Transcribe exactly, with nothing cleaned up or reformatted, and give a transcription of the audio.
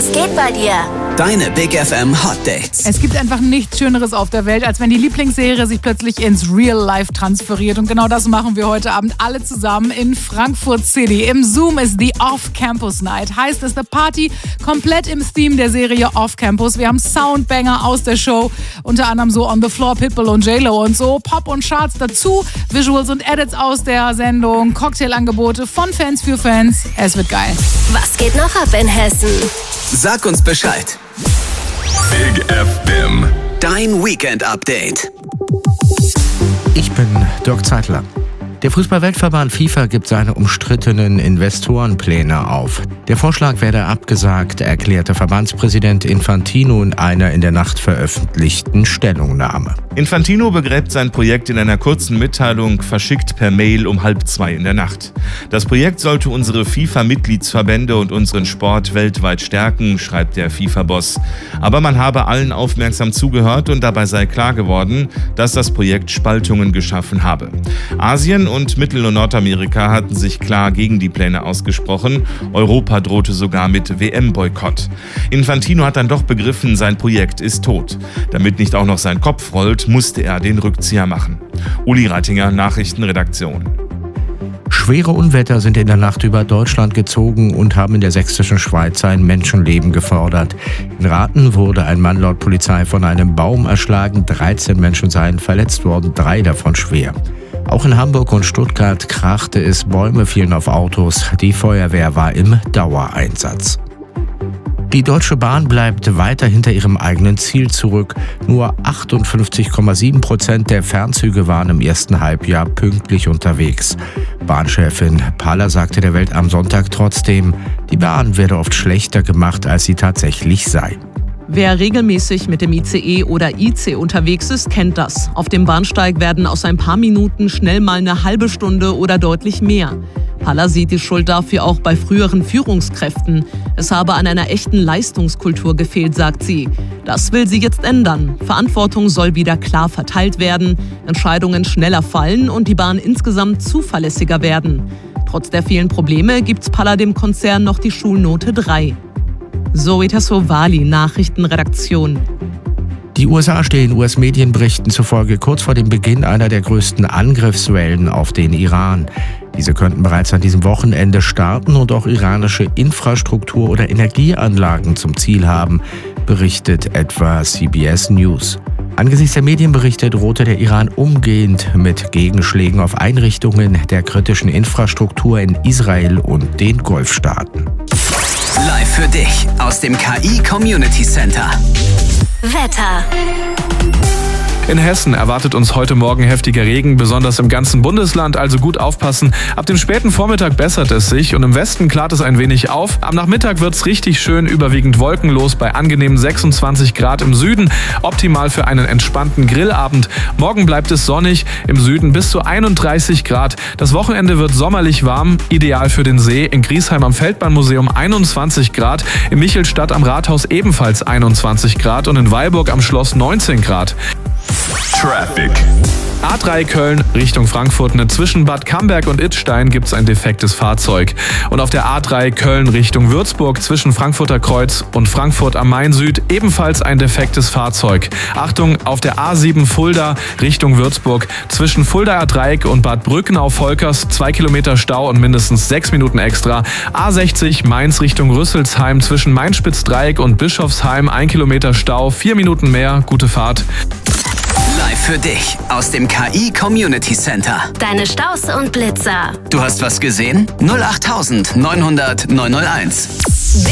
Was geht bei dir? Deine Big F M Hot Dates. Es gibt einfach nichts Schöneres auf der Welt, als wenn die Lieblingsserie sich plötzlich ins Real Life transferiert. Und genau das machen wir heute Abend alle zusammen in Frankfurt City. Im Zoom ist die Off-Campus Night. Heißt es eine Party komplett im Theme der Serie Off-Campus. Wir haben Soundbanger aus der Show, unter anderem so On the Floor, Pitbull und J-Lo und so. Pop und Charts dazu, Visuals und Edits aus der Sendung, Cocktailangebote von Fans für Fans. Es wird geil. Was geht noch ab in Hessen? Sag uns Bescheid. Big F M. Dein Weekend-Update. Ich bin Dirk Zeitler. Der Fußball-Weltverband FIFA gibt seine umstrittenen Investorenpläne auf. Der Vorschlag werde abgesagt, erklärte Verbandspräsident Infantino in einer in der Nacht veröffentlichten Stellungnahme. Infantino begräbt sein Projekt in einer kurzen Mitteilung, verschickt per Mail um halb zwei in der Nacht. Das Projekt sollte unsere FIFA-Mitgliedsverbände und unseren Sport weltweit stärken, schreibt der FIFA-Boss. Aber man habe allen aufmerksam zugehört und dabei sei klar geworden, dass das Projekt Spaltungen geschaffen habe. Asien und Mittel- und Nordamerika hatten sich klar gegen die Pläne ausgesprochen. Europa drohte sogar mit W M-Boykott. Infantino hat dann doch begriffen, sein Projekt ist tot. Damit nicht auch noch sein Kopf rollt, musste er den Rückzieher machen. Uli Reitinger, Nachrichtenredaktion. Schwere Unwetter sind in der Nacht über Deutschland gezogen und haben in der sächsischen Schweiz ein Menschenleben gefordert. In Rathen wurde ein Mann laut Polizei von einem Baum erschlagen. dreizehn Menschen seien verletzt worden, drei davon schwer. Auch in Hamburg und Stuttgart krachte es, Bäume fielen auf Autos. Die Feuerwehr war im Dauereinsatz. Die Deutsche Bahn bleibt weiter hinter ihrem eigenen Ziel zurück. Nur achtundfünfzig Komma sieben Prozent der Fernzüge waren im ersten Halbjahr pünktlich unterwegs. Bahnchefin Paller sagte der Welt am Sonntag trotzdem, die Bahn werde oft schlechter gemacht, als sie tatsächlich sei. Wer regelmäßig mit dem I C E oder I C unterwegs ist, kennt das. Auf dem Bahnsteig werden aus ein paar Minuten schnell mal eine halbe Stunde oder deutlich mehr. Paller sieht die Schuld dafür auch bei früheren Führungskräften. Es habe an einer echten Leistungskultur gefehlt, sagt sie. Das will sie jetzt ändern. Verantwortung soll wieder klar verteilt werden, Entscheidungen schneller fallen und die Bahn insgesamt zuverlässiger werden. Trotz der vielen Probleme gibt Paller dem Konzern noch die Schulnote drei. Zoe Tassovali, Nachrichtenredaktion. Die U S A stehen U S-Medienberichten zufolge kurz vor dem Beginn einer der größten Angriffswellen auf den Iran. Diese könnten bereits an diesem Wochenende starten und auch iranische Infrastruktur- oder Energieanlagen zum Ziel haben, berichtet etwa C B S News. Angesichts der Medienberichte drohte der Iran umgehend mit Gegenschlägen auf Einrichtungen der kritischen Infrastruktur in Israel und den Golfstaaten. Live für dich aus dem K I Community Center. Wetter. In Hessen erwartet uns heute Morgen heftiger Regen, besonders im ganzen Bundesland, also gut aufpassen. Ab dem späten Vormittag bessert es sich und im Westen klart es ein wenig auf. Am Nachmittag wird's richtig schön, überwiegend wolkenlos bei angenehmen sechsundzwanzig Grad im Süden. Optimal für einen entspannten Grillabend. Morgen bleibt es sonnig, im Süden bis zu einunddreißig Grad. Das Wochenende wird sommerlich warm, ideal für den See. In Griesheim am Feldbahnmuseum einundzwanzig Grad, in Michelstadt am Rathaus ebenfalls einundzwanzig Grad und in Weilburg am Schloss neunzehn Grad. Traffic. A drei Köln Richtung Frankfurt. Ne, zwischen Bad Camberg und Idstein gibt es ein defektes Fahrzeug. Und auf der A drei Köln Richtung Würzburg zwischen Frankfurter Kreuz und Frankfurt am Main Süd ebenfalls ein defektes Fahrzeug. Achtung, auf der A sieben Fulda Richtung Würzburg zwischen Fuldaer Dreieck und Bad Brücken auf Volkers zwei Kilometer Stau und mindestens sechs Minuten extra. A sechzig Mainz Richtung Rüsselsheim zwischen Mainspitz-Dreieck und Bischofsheim ein Kilometer Stau, vier Minuten mehr. Gute Fahrt. Live für dich aus dem K I Community Center. Deine Staus und Blitzer. Du hast was gesehen? null acht neunhundert neunhundert neunhunderteins.